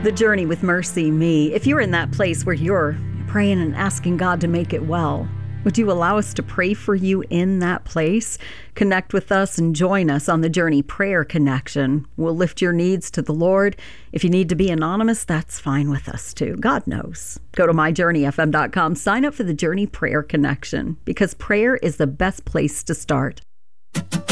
The Journey with Mercy Me. If you're in that place where you're praying and asking God to make it well, would you allow us to pray for you in that place? Connect with us and join us on the Journey Prayer Connection. We'll lift your needs to the Lord. If you need to be anonymous, that's fine with us too. God knows. Go to myjourneyfm.com. Sign up for the Journey Prayer Connection because prayer is the best place to start.